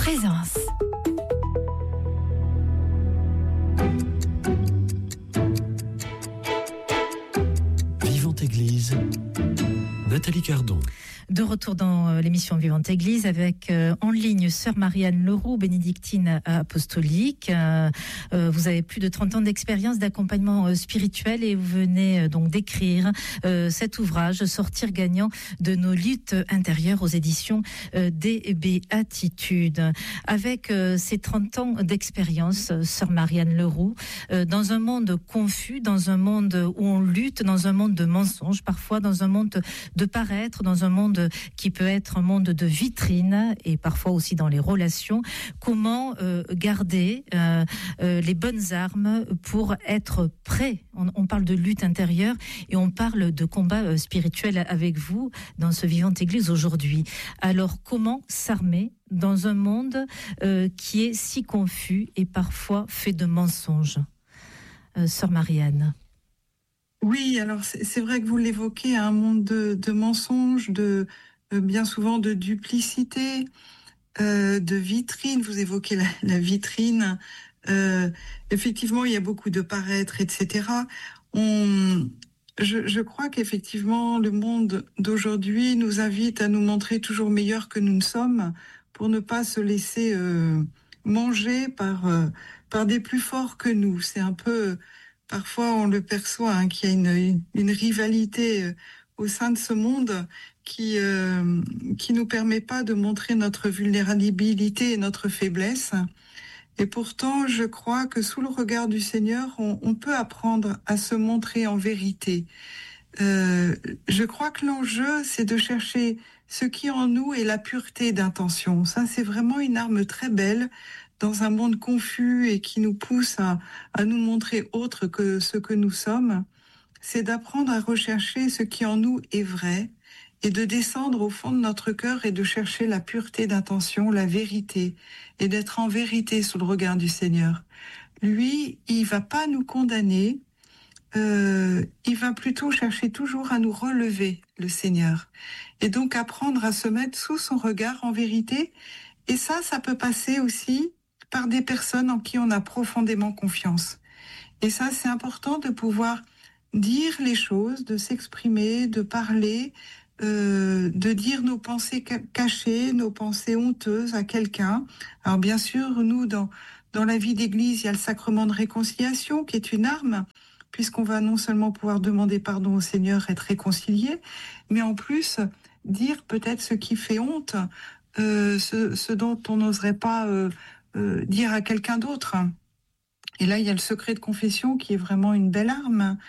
Présence. Vivante Église, Nathalie Cardon. De retour dans l'émission Vivante Église avec en ligne Sœur Marianne Leroux, bénédictine apostolique. Vous avez plus de 30 ans d'expérience d'accompagnement spirituel et vous venez donc d'écrire cet ouvrage Sortir gagnant de nos luttes intérieures aux éditions des Béatitudes. Avec ces 30 ans d'expérience, Sœur Marianne Leroux, dans un monde confus, dans un monde où on lutte, dans un monde de mensonges, parfois dans un monde de paraître, dans un monde qui peut être un monde de vitrine et parfois aussi dans les relations. Comment garder les bonnes armes pour être prêt? On parle de lutte intérieure et on parle de combat spirituel avec vous dans ce Vivante Église aujourd'hui. Alors comment s'armer dans un monde qui est si confus et parfois fait de mensonges? Sœur Marianne. Oui, alors c'est vrai que vous l'évoquez, un monde de mensonges, bien souvent de duplicité, de vitrine. Vous évoquez la vitrine. Effectivement, il y a beaucoup de paraître, etc. Je crois qu'effectivement, le monde d'aujourd'hui nous invite à nous montrer toujours meilleurs que nous ne sommes, pour ne pas se laisser manger par des plus forts que nous. C'est un peu... Parfois, on le perçoit, qu'il y a une rivalité au sein de ce monde qui nous permet pas de montrer notre vulnérabilité et notre faiblesse. Et pourtant, je crois que sous le regard du Seigneur, on peut apprendre à se montrer en vérité. Je crois que l'enjeu, c'est de chercher ce qui en nous est la pureté d'intention. Ça, c'est vraiment une arme très belle dans un monde confus et qui nous pousse à nous montrer autre que ce que nous sommes. C'est d'apprendre à rechercher ce qui en nous est vrai et de descendre au fond de notre cœur et de chercher la pureté d'intention, la vérité, et d'être en vérité sous le regard du Seigneur. Lui, il va pas nous condamner, il va plutôt chercher toujours à nous relever, le Seigneur. Et donc apprendre à se mettre sous son regard en vérité. Et ça peut passer aussi par des personnes en qui on a profondément confiance. Et ça, c'est important de pouvoir dire les choses, de s'exprimer, de parler, de dire nos pensées cachées, nos pensées honteuses à quelqu'un. Alors bien sûr, nous, dans la vie d'église, il y a le sacrement de réconciliation qui est une arme, puisqu'on va non seulement pouvoir demander pardon au Seigneur, être réconcilié, mais en plus dire peut-être ce qui fait honte, ce dont on n'oserait pas dire à quelqu'un d'autre. Et là, il y a le secret de confession qui est vraiment une belle arme.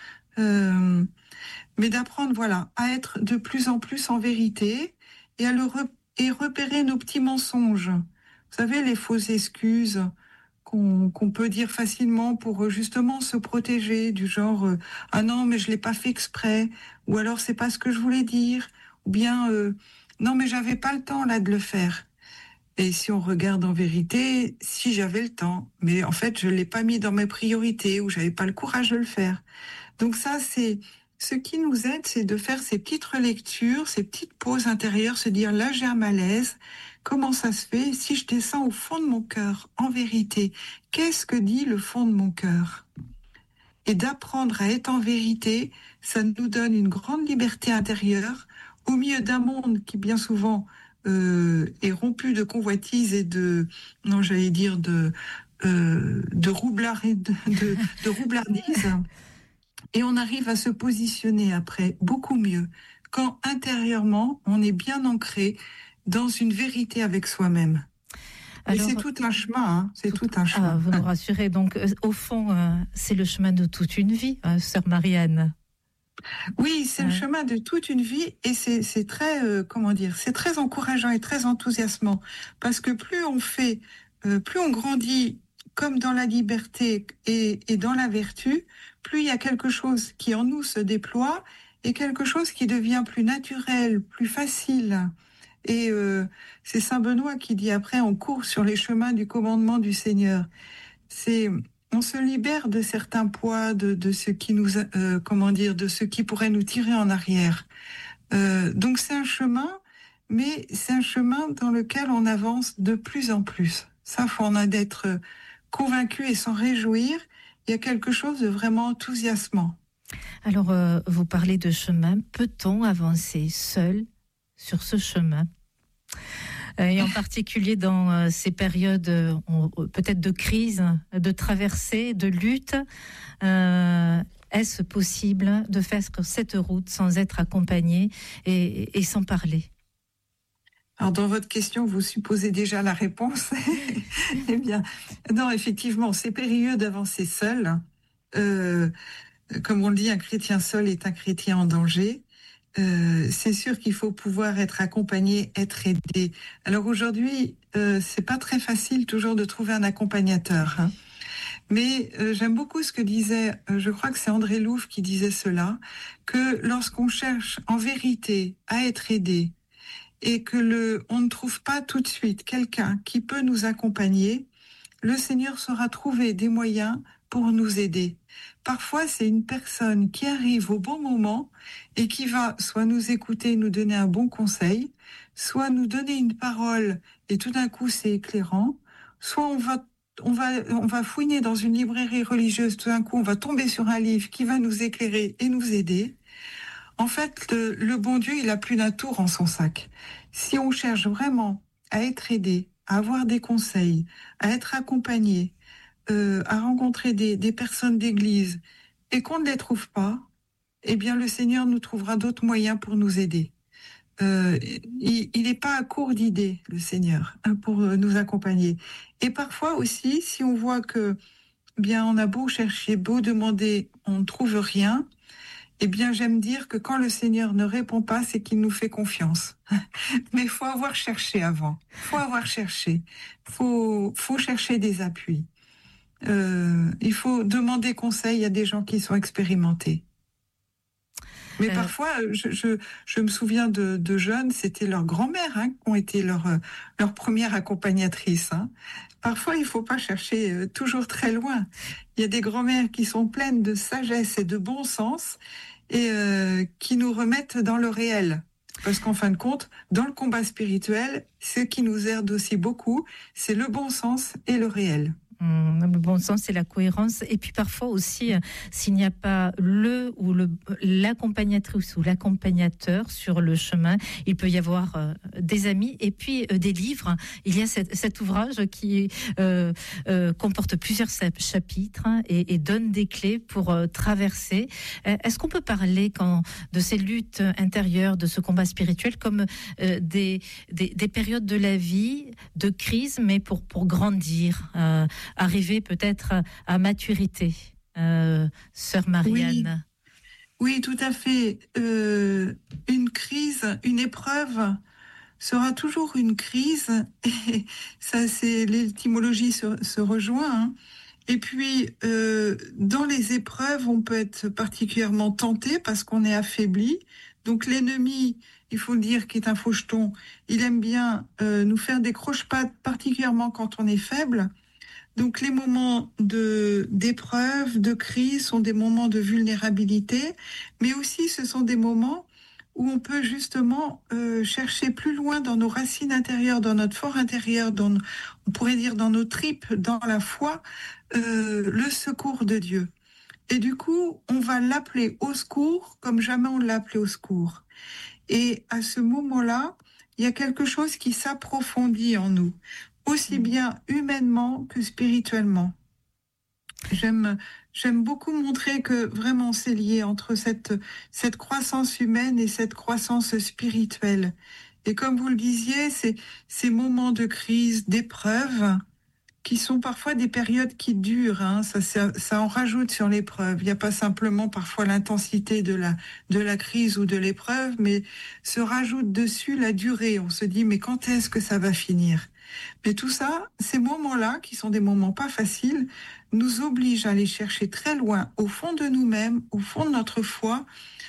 Mais d'apprendre, voilà, à être de plus en plus en vérité et à repérer nos petits mensonges. Vous savez, les fausses excuses qu'on peut dire facilement pour justement se protéger, du genre ah non, mais je l'ai pas fait exprès, ou alors c'est pas ce que je voulais dire, ou bien non, mais j'avais pas le temps là de le faire. Et si on regarde en vérité, si j'avais le temps, mais en fait, je l'ai pas mis dans mes priorités ou j'avais pas le courage de le faire. Donc ça, c'est ce qui nous aide, c'est de faire ces petites relectures, ces petites pauses intérieures, se dire là, j'ai un malaise. Comment ça se fait? Si je descends au fond de mon cœur, en vérité, qu'est-ce que dit le fond de mon cœur? Et d'apprendre à être en vérité, ça nous donne une grande liberté intérieure au milieu d'un monde qui bien souvent est rompu de convoitise et de roublardise. Et on arrive à se positionner après beaucoup mieux quand intérieurement on est bien ancré dans une vérité avec soi-même. Alors, et c'est tout un chemin, c'est tout un chemin. Vous nous rassurez, donc au fond, c'est le chemin de toute une vie, Sœur Marianne. Oui, c'est le chemin de toute une vie et c'est très, c'est très encourageant et très enthousiasmant parce que plus on fait, plus on grandit comme dans la liberté et dans la vertu, plus il y a quelque chose qui en nous se déploie et quelque chose qui devient plus naturel, plus facile. Et c'est Saint Benoît qui dit après, on court sur les chemins du commandement du Seigneur. On se libère de certains poids, de ce qui nous, de ce qui pourrait nous tirer en arrière. Donc c'est un chemin, mais c'est un chemin dans lequel on avance de plus en plus. Ça, faut en être convaincu et s'en réjouir. Il y a quelque chose de vraiment enthousiasmant. Alors, vous parlez de chemin. Peut-on avancer seul sur ce chemin ? Et en particulier dans ces périodes peut-être de crise, de traversée, de lutte, est-ce possible de faire cette route sans être accompagné et sans parler ? Alors, dans votre question, vous supposez déjà la réponse. Eh bien, non, effectivement, c'est périlleux d'avancer seul. Comme on le dit, un chrétien seul est un chrétien en danger. C'est sûr qu'il faut pouvoir être accompagné, être aidé. Alors aujourd'hui, c'est pas très facile toujours de trouver un accompagnateur, hein. Mais j'aime beaucoup ce que disait, je crois que c'est André Louf qui disait cela, que lorsqu'on cherche en vérité à être aidé, et que on ne trouve pas tout de suite quelqu'un qui peut nous accompagner, le Seigneur saura trouver des moyens pour nous aider. Parfois, c'est une personne qui arrive au bon moment et qui va soit nous écouter, nous donner un bon conseil, soit nous donner une parole et tout d'un coup c'est éclairant, soit on va fouiner dans une librairie religieuse, tout d'un coup on va tomber sur un livre qui va nous éclairer et nous aider. En fait, le bon Dieu, il a plus d'un tour en son sac. Si on cherche vraiment à être aidé, à avoir des conseils, à être accompagné, à rencontrer des personnes d'église, et qu'on ne les trouve pas, eh bien le Seigneur nous trouvera d'autres moyens pour nous aider. Il n'est pas à court d'idées, le Seigneur, hein, pour nous accompagner. Et parfois aussi, si on voit que, bien, on a beau chercher, beau demander, on ne trouve rien, eh bien, j'aime dire que quand le Seigneur ne répond pas, c'est qu'il nous fait confiance. Mais il faut avoir cherché avant. Faut avoir cherché. Faut chercher des appuis. Il faut demander conseil à des gens qui sont expérimentés. Mais parfois, je me souviens de jeunes, c'était leur grand-mère, hein, qui ont été leur première accompagnatrice, hein. Parfois, il faut pas chercher toujours très loin. Il y a des grand-mères qui sont pleines de sagesse et de bon sens et qui nous remettent dans le réel. Parce qu'en fin de compte, dans le combat spirituel, ce qui nous aide aussi beaucoup, c'est le bon sens et le réel. Le bon sens et la cohérence, et puis parfois aussi s'il n'y a pas l'accompagnatrice ou l'accompagnateur sur le chemin, il peut y avoir des amis et puis des livres. Il y a cet ouvrage qui comporte plusieurs chapitres et donne des clés pour traverser. Est-ce qu'on peut parler de ces luttes intérieures, de ce combat spirituel comme des périodes de la vie de crise, mais pour grandir, arriver peut-être à maturité, sœur Marianne. Oui, tout à fait. Une crise, une épreuve sera toujours une crise. Et ça, c'est l'étymologie se rejoint, hein. Et puis, dans les épreuves, on peut être particulièrement tenté parce qu'on est affaibli. Donc l'ennemi, il faut le dire, qui est un faucheton, il aime bien nous faire des croche-pattes, particulièrement quand on est faible. Donc les moments d'épreuve, de crise sont des moments de vulnérabilité, mais aussi ce sont des moments où on peut justement chercher plus loin dans nos racines intérieures, dans notre fort intérieur, on pourrait dire dans nos tripes, dans la foi, le secours de Dieu. Et du coup, on va l'appeler au secours comme jamais on l'a appelé au secours. Et à ce moment-là, il y a quelque chose qui s'approfondit en nous, aussi bien humainement que spirituellement. J'aime beaucoup montrer que vraiment c'est lié entre cette croissance humaine et cette croissance spirituelle. Et comme vous le disiez, ces moments de crise, d'épreuve, qui sont parfois des périodes qui durent, hein, ça en rajoute sur l'épreuve. Il n'y a pas simplement parfois l'intensité de la crise ou de l'épreuve, mais se rajoute dessus la durée. On se dit, mais quand est-ce que ça va finir ? Mais tout ça, ces moments-là, qui sont des moments pas faciles, nous obligent à aller chercher très loin, au fond de nous-mêmes, au fond de notre foi,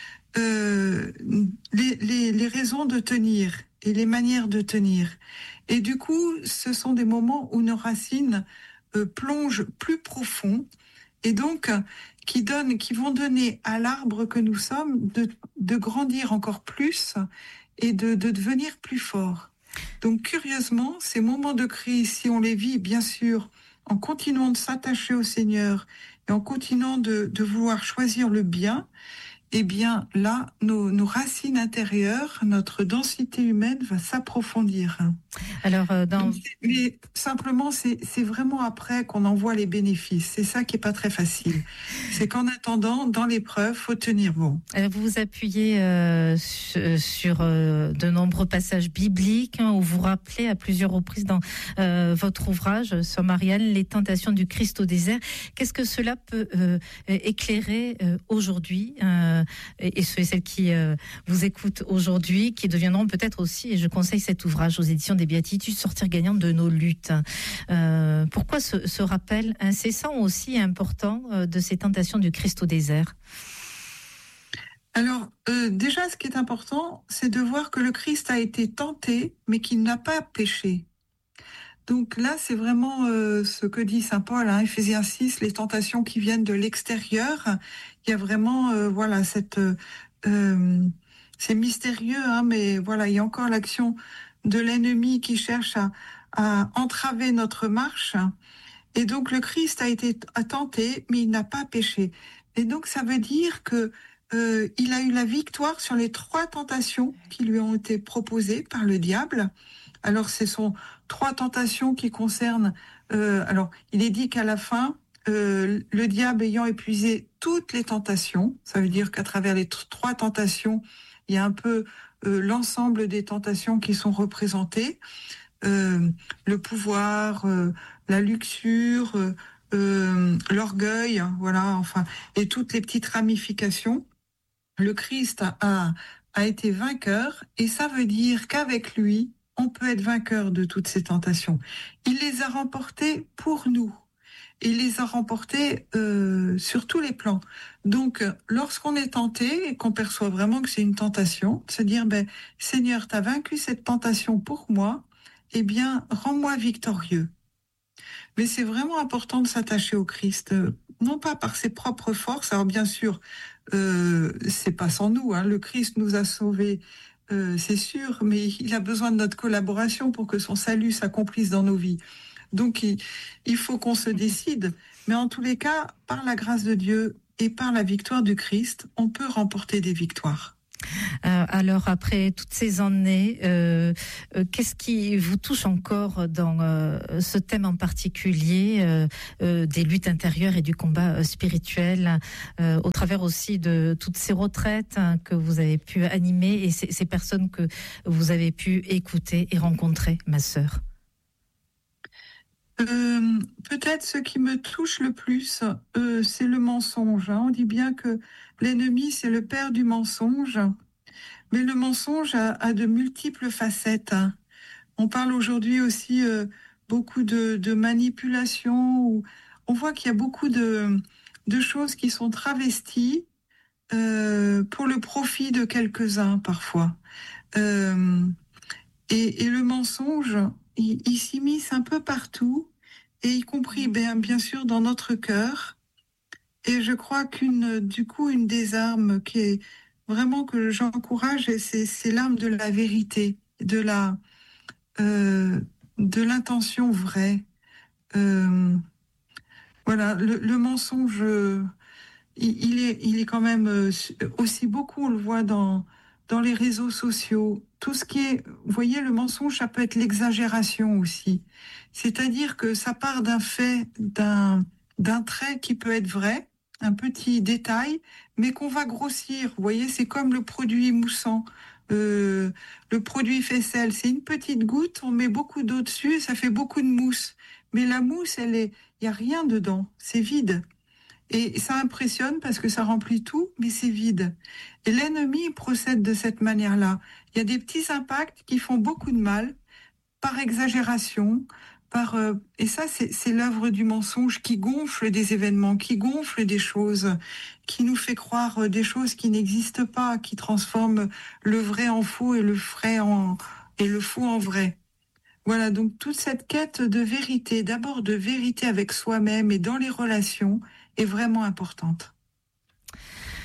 les raisons de tenir et les manières de tenir. Et du coup, ce sont des moments où nos racines plongent plus profond et donc qui vont donner à l'arbre que nous sommes de grandir encore plus et de devenir plus fort. Donc curieusement, ces moments de crise, si on les vit bien sûr en continuant de s'attacher au Seigneur et en continuant de vouloir choisir le bien, eh bien là, nos racines intérieures, notre densité humaine va s'approfondir. Alors, Mais simplement, c'est vraiment après qu'on en voit les bénéfices. C'est ça qui est pas très facile. C'est qu'en attendant, dans l'épreuve, faut tenir bon. Vous vous appuyez sur de nombreux passages bibliques, où vous rappelez à plusieurs reprises dans votre ouvrage, Sœur Marianne, les tentations du Christ au désert. Qu'est-ce que cela peut éclairer aujourd'hui et ceux et celles qui vous écoutent aujourd'hui, qui deviendront peut-être aussi, et je conseille cet ouvrage aux éditions des Béatitudes, sortir gagnant de nos luttes. Pourquoi ce rappel incessant aussi important de ces tentations du Christ au désert? Alors, déjà, ce qui est important, c'est de voir que le Christ a été tenté, mais qu'il n'a pas péché. Donc là, c'est vraiment ce que dit saint Paul, Éphésiens 6, les tentations qui viennent de l'extérieur. Il y a vraiment, voilà, c'est mystérieux, mais voilà, il y a encore l'action de l'ennemi qui cherche à entraver notre marche. Et donc le Christ a été tenté, mais il n'a pas péché. Et donc ça veut dire que il a eu la victoire sur les 3 tentations qui lui ont été proposées par le diable. Alors ce sont 3 tentations qui concernent... alors il est dit qu'à la fin, le diable ayant épuisé toutes les tentations, ça veut dire qu'à travers les 3 tentations, il y a un peu l'ensemble des tentations qui sont représentées, le pouvoir, la luxure, l'orgueil, voilà, enfin, et toutes les petites ramifications. Le Christ a été vainqueur, et ça veut dire qu'avec lui, on peut être vainqueur de toutes ces tentations. Il les a remportées pour nous. Et il les a remportées sur tous les plans. Donc, lorsqu'on est tenté et qu'on perçoit vraiment que c'est une tentation, de se dire, Seigneur, tu as vaincu cette tentation pour moi, eh bien, rends-moi victorieux. Mais c'est vraiment important de s'attacher au Christ, non pas par ses propres forces. Alors bien sûr, c'est pas sans nous. Le Christ nous a sauvés, c'est sûr, mais il a besoin de notre collaboration pour que son salut s'accomplisse dans nos vies. Donc il faut qu'on se décide. Mais en tous les cas, par la grâce de Dieu et par la victoire du Christ, on peut remporter des victoires. Alors après toutes ces années, qu'est-ce qui vous touche encore dans ce thème en particulier des luttes intérieures et du combat spirituel, au travers aussi de toutes ces retraites que vous avez pu animer et ces personnes que vous avez pu écouter et rencontrer, ma sœur? Peut-être ce qui me touche le plus, c'est le mensonge. On dit bien que l'ennemi, c'est le père du mensonge, mais le mensonge a de multiples facettes. On parle aujourd'hui aussi beaucoup de manipulation. On voit qu'il y a beaucoup de choses qui sont travesties pour le profit de quelques-uns parfois. Et le mensonge, il s'immisce un peu partout, et y compris bien sûr dans notre cœur. Et je crois qu'une des armes qui est vraiment que j'encourage, c'est l'arme de la vérité, de l'intention vraie. Voilà, le mensonge, il est quand même aussi beaucoup, on le voit dans les réseaux sociaux. Tout ce qui est, vous voyez, le mensonge, ça peut être l'exagération aussi. C'est-à-dire que ça part d'un fait, d'un trait qui peut être vrai, un petit détail, mais qu'on va grossir. Vous voyez, c'est comme le produit moussant, le produit faisselle. C'est une petite goutte, on met beaucoup d'eau dessus et ça fait beaucoup de mousse. Mais la mousse, il y a rien dedans, c'est vide. Et ça impressionne parce que ça remplit tout, mais c'est vide. Et l'ennemi procède de cette manière-là. Il y a des petits impacts qui font beaucoup de mal, par exagération, et ça, c'est l'œuvre du mensonge qui gonfle des événements, qui gonfle des choses, qui nous fait croire des choses qui n'existent pas, qui transforme le vrai en faux et le faux en vrai. Voilà, donc toute cette quête de vérité, d'abord de vérité avec soi-même et dans les relations, est vraiment importante.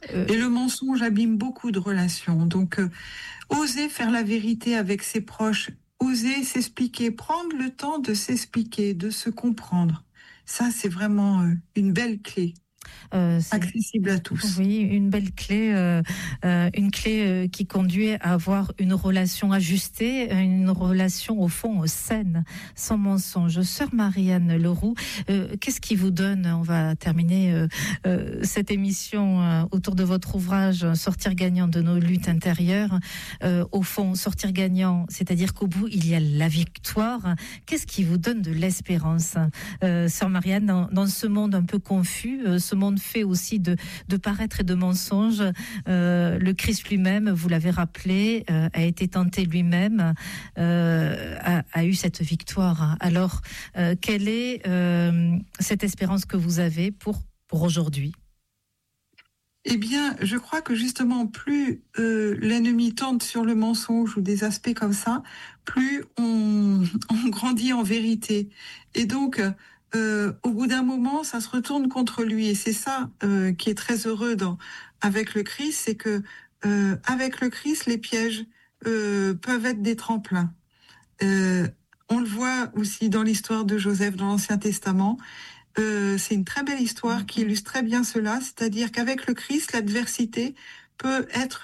Et le mensonge abîme beaucoup de relations. Donc, oser faire la vérité avec ses proches, oser s'expliquer, prendre le temps de s'expliquer, de se comprendre. Ça, c'est vraiment une belle clé. Accessible à tous. Oui, une belle clé, une clé qui conduit à avoir une relation ajustée, une relation au fond saine, sans mensonge. Sœur Marianne Leroux, qu'est-ce qui vous donne, on va terminer cette émission autour de votre ouvrage Sortir gagnant de nos luttes intérieures. Au fond, sortir gagnant, c'est-à-dire qu'au bout, il y a la victoire. Qu'est-ce qui vous donne de l'espérance, Sœur Marianne, dans ce monde un peu confus, ce monde fait aussi de paraître et de mensonges. Le Christ lui-même, vous l'avez rappelé, a été tenté lui-même, a eu cette victoire. Alors, quelle est cette espérance que vous avez pour aujourd'hui ? Eh bien, je crois que justement, plus l'ennemi tente sur le mensonge ou des aspects comme ça, plus on grandit en vérité. Et donc, au bout d'un moment, ça se retourne contre lui. Et c'est ça qui est très heureux avec le Christ, c'est que avec le Christ, les pièges peuvent être des tremplins. On le voit aussi dans l'histoire de Joseph dans l'Ancien Testament. C'est une très belle histoire qui illustre très bien cela, c'est-à-dire qu'avec le Christ, l'adversité peut être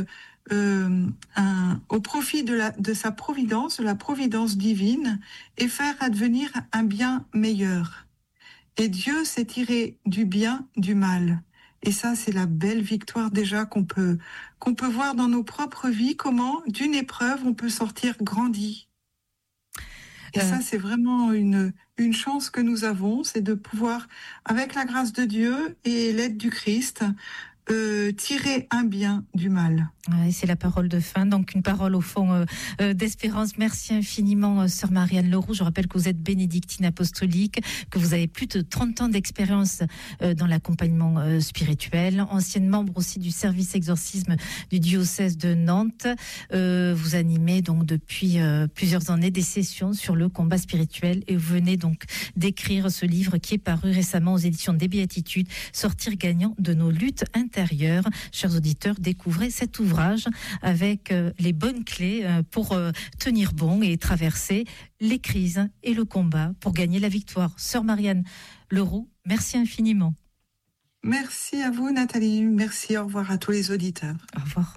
au profit de sa providence, de la providence divine, et faire advenir un bien meilleur. Et Dieu sait tirer du bien du mal. Et ça, c'est la belle victoire déjà qu'on peut voir dans nos propres vies, comment d'une épreuve on peut sortir grandi. Et ça, c'est vraiment une chance que nous avons, c'est de pouvoir, avec la grâce de Dieu et l'aide du Christ, tirer un bien du mal. Ouais, c'est la parole de fin, donc une parole au fond d'espérance. Merci infiniment, Sœur Marianne Leroux. Je rappelle que vous êtes bénédictine apostolique, que vous avez plus de 30 ans d'expérience dans l'accompagnement spirituel, ancienne membre aussi du service exorcisme du diocèse de Nantes. Vous animez donc depuis plusieurs années des sessions sur le combat spirituel et vous venez donc d'écrire ce livre qui est paru récemment aux éditions des Béatitudes, Sortir gagnant de nos luttes intérieures. Chers auditeurs, découvrez cet ouvrage avec les bonnes clés pour tenir bon et traverser les crises et le combat pour gagner la victoire. Sœur Marianne Leroux, merci infiniment. Merci à vous, Nathalie. Merci, au revoir à tous les auditeurs. Au revoir.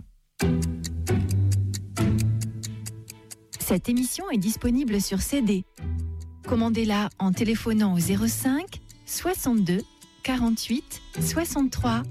Cette émission est disponible sur CD. Commandez-la en téléphonant au 05 62 48 63